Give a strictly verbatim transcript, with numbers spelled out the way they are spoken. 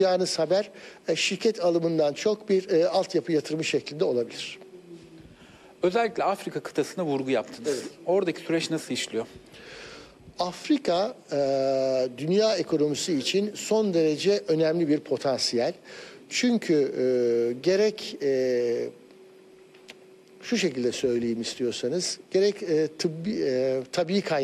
Yalnız haber e, şirket alımından çok bir e, altyapı yatırımı şeklinde olabilir. Özellikle Afrika kıtasına vurgu yaptınız. Evet. Oradaki süreç nasıl işliyor? Afrika e, dünya ekonomisi için son derece önemli bir potansiyel. Çünkü e, gerek e, şu şekilde söyleyeyim istiyorsanız, gerek e, tıbbi, e, tabii kaynaklar